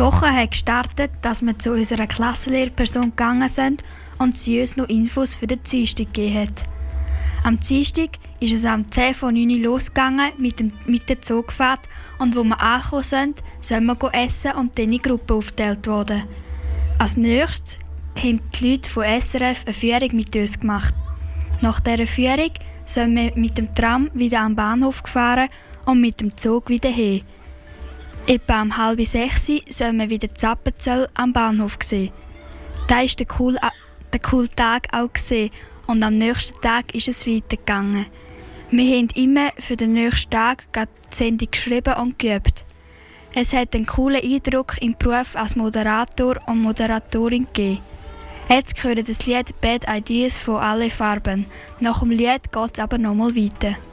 Woche hat gestartet, dass wir zu unserer Klassenlehrperson gegangen sind und sie uns noch Infos für den Dienstag gegeben hat. Am Dienstag ist es am 10 vor 9 Uhr losgegangen mit der Zugfahrt und wo wir angekommen sind, sollen wir essen und dann in Gruppen aufgeteilt worden. Als nächstes haben die Leute von SRF eine Führung mit uns gemacht. Nach dieser Führung sind wir mit dem Tram wieder am Bahnhof gefahren und mit dem Zug wieder hin. Etwa um 5:30 sollen wir wieder in Appenzell am Bahnhof sehen. Da war der coole Tag auch gesehen und am nächsten Tag ist es weitergegangen. Wir haben immer für den nächsten Tag die Sendung geschrieben und geübt. Es hat einen coolen Eindruck im Beruf als Moderator und Moderatorin gegeben. Jetzt hören das Lied «Bad Ideas» von «Alle Farben». Nach dem Lied geht es aber nochmal weiter.